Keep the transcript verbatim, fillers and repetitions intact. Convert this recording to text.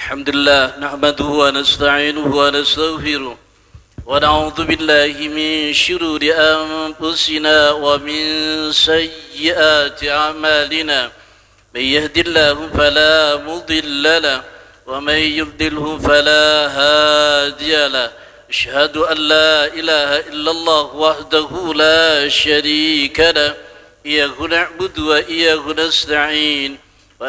الحمد لله نحمده ونستعينه ونستغفره ونعوذ بالله من شرور أنفسنا ومن سيئات أعمالنا من يهد الله فلا مضل له ومن يضلله فلا هادي له أشهد أن لا إله إلا الله وحده لا شريك له إياه نعبد وإياه نستعين